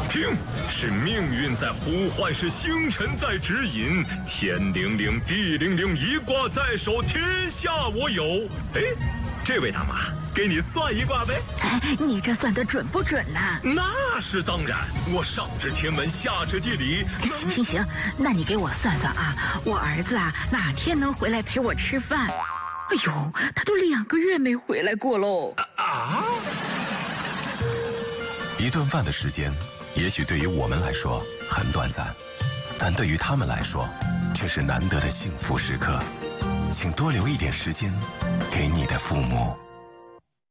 听，是命运在呼唤，是星辰在指引。天灵灵，地灵灵，一卦在手，天下我有。哎，这位大妈，给你算一卦呗。 哎，你这算的准不准呢？ 那是当然，我上知天文，下知地理。 行，那你给我算算啊，我儿子啊哪天能回来陪我吃饭？哎呦，他都2个月没回来过喽。 一顿饭的时间，也许对于我们来说很短暂，但对于他们来说，却是难得的幸福时刻。请多留一点时间给你的父母。